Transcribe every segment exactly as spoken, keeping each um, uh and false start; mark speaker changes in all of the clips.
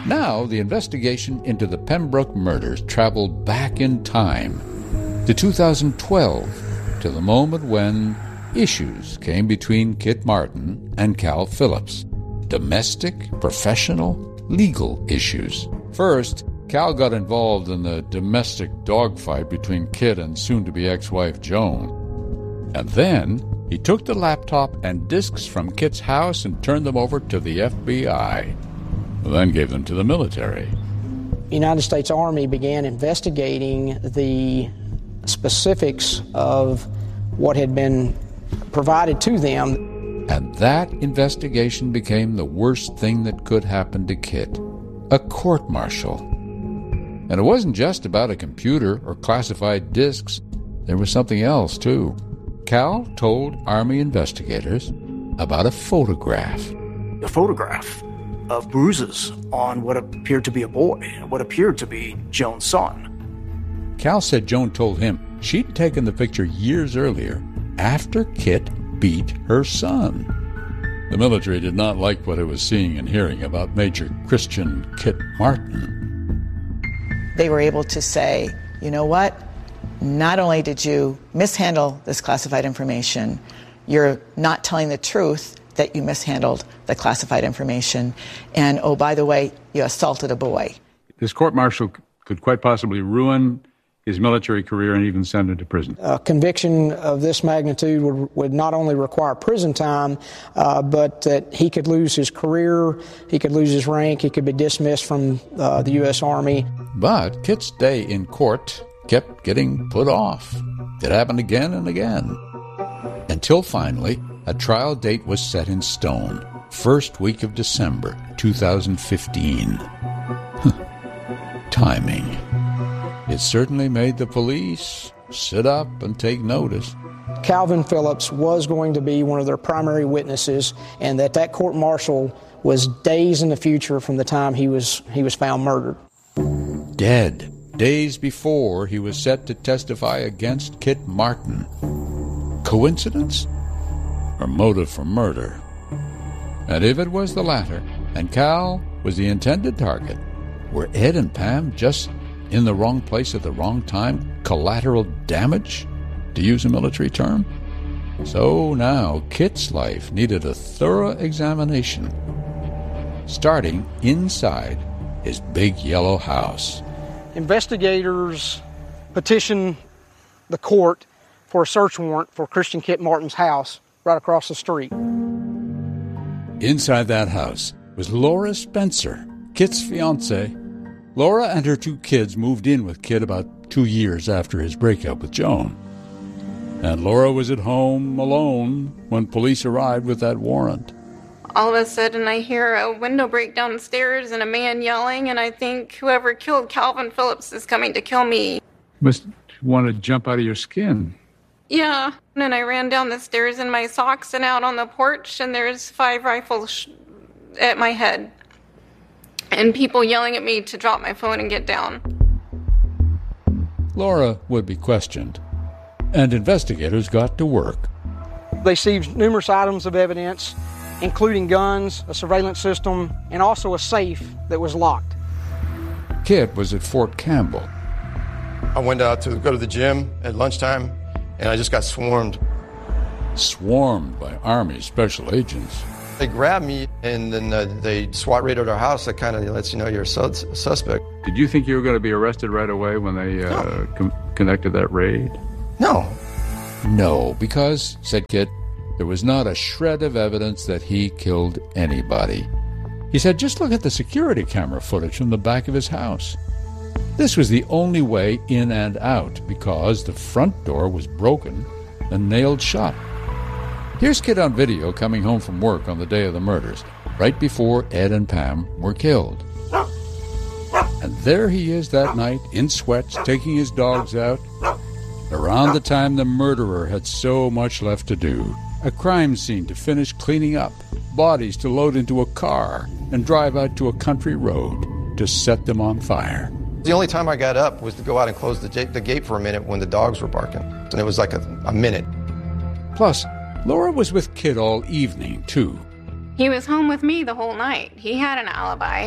Speaker 1: Now, the investigation into the Pembroke murders traveled back in time to two thousand twelve, to the moment when issues came between Kit Martin and Cal Phillips. Domestic, professional, legal issues. First, Cal got involved in the domestic dogfight between Kit and soon-to-be ex-wife Joan. And then he took the laptop and discs from Kit's house and turned them over to the F B I. Then gave them to the military.
Speaker 2: The United States Army began investigating the specifics of what had been provided to them.
Speaker 1: And that investigation became the worst thing that could happen to Kit. A court-martial. And it wasn't just about a computer or classified discs. There was something else, too. Cal told Army investigators about a photograph.
Speaker 3: A photograph of bruises on what appeared to be a boy, what appeared to be Joan's son.
Speaker 1: Cal said Joan told him she'd taken the picture years earlier after Kit beat her son. The military did not like what it was seeing and hearing about Major Christian Kit Martin.
Speaker 4: They were able to say, you know what? Not only did you mishandle this classified information, you're not telling the truth that you mishandled the classified information. And, oh, by the way, you assaulted a boy.
Speaker 5: This court-martial could quite possibly ruin his military career and even send him to prison.
Speaker 2: A conviction of this magnitude would, would not only require prison time, uh, but that he could lose his career, he could lose his rank, he could be dismissed from uh, the U S Army.
Speaker 1: But Kit's day in court kept getting put off. It happened again and again. Until finally, a trial date was set in stone. First week of December, two thousand fifteen. Timing. It certainly made the police sit up and take notice.
Speaker 2: Calvin Phillips was going to be one of their primary witnesses, and that that court-martial was days in the future from the time he was he was found murdered.
Speaker 1: Dead. Days before he was set to testify against Kit Martin. Coincidence? Or motive for murder? And if it was the latter, and Cal was the intended target, were Ed and Pam just in the wrong place at the wrong time? Collateral damage, to use a military term? So now Kit's life needed a thorough examination, starting inside his big yellow house.
Speaker 2: Investigators petitioned the court for a search warrant for Christian Kit Martin's house right across the street.
Speaker 1: Inside that house was Laura Spencer, Kit's fiancée. Laura and her two kids moved in with Kit about two years after his breakup with Joan. And Laura was at home alone when police arrived with that warrant.
Speaker 6: All of a sudden I hear a window break downstairs and a man yelling, and I think whoever killed Calvin Phillips is coming to kill me.
Speaker 5: You must want to jump out of your skin.
Speaker 6: Yeah, and then I ran down the stairs in my socks and out on the porch, and there's five rifles sh- at my head. And people yelling at me to drop my phone and get down.
Speaker 1: Laura would be questioned, and investigators got to work.
Speaker 2: They seized numerous items of evidence, including guns, a surveillance system, and also a safe that was locked.
Speaker 1: Kit was at Fort Campbell.
Speaker 7: I went out to go to the gym at lunchtime, and I just got swarmed.
Speaker 1: Swarmed by Army special agents.
Speaker 7: They grabbed me, and then uh, they SWAT raided our house. That kind of lets you know you're a sus- suspect.
Speaker 5: Did you think you were going to be arrested right away when they uh, no. com- conducted that raid?
Speaker 7: No.
Speaker 1: No, because, said Kit, there was not a shred of evidence that he killed anybody. He said, just look at the security camera footage from the back of his house. This was the only way in and out because the front door was broken and nailed shut. Here's Kit on video coming home from work on the day of the murders, right before Ed and Pam were killed. And there he is that night, in sweats, taking his dogs out, around the time the murderer had so much left to do. A crime scene to finish cleaning up, bodies to load into a car, and drive out to a country road to set them on fire.
Speaker 7: The only time I got up was to go out and close the, the gate for a minute when the dogs were barking. And it was like a, a minute.
Speaker 1: Plus, Laura was with Kit all evening, too.
Speaker 6: He was home with me the whole night. He had an alibi.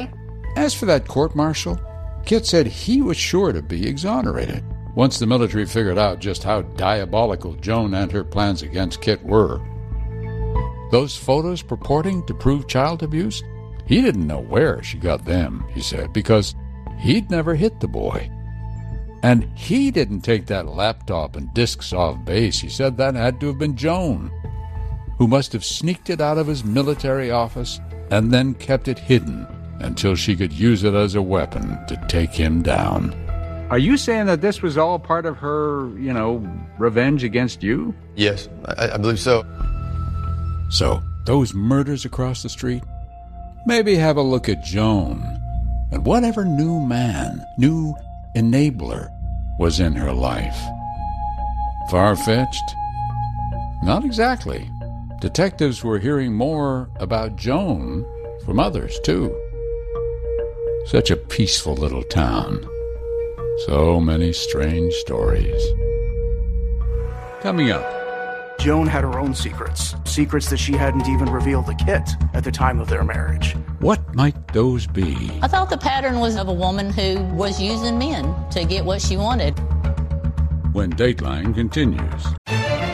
Speaker 1: As for that court-martial, Kit said he was sure to be exonerated once the military figured out just how diabolical Joan and her plans against Kit were. Those photos purporting to prove child abuse, he didn't know where she got them, he said, because he'd never hit the boy. And he didn't take that laptop and discs off base. He said that had to have been Joan, who must have sneaked it out of his military office and then kept it hidden until she could use it as a weapon to take him down.
Speaker 5: Are you saying that this was all part of her, you know, revenge against you?
Speaker 7: Yes, I, I believe so.
Speaker 1: So, those murders across the street? Maybe have a look at Joan and whatever new man, new enabler was in her life. Far-fetched? Not exactly. Detectives were hearing more about Joan from others, too. Such a peaceful little town. So many strange stories. Coming up.
Speaker 3: Joan had her own secrets, secrets that she hadn't even revealed to Kit at the time of their marriage.
Speaker 1: What might those be?
Speaker 8: I thought the pattern was of a woman who was using men to get what she wanted.
Speaker 1: When Dateline continues.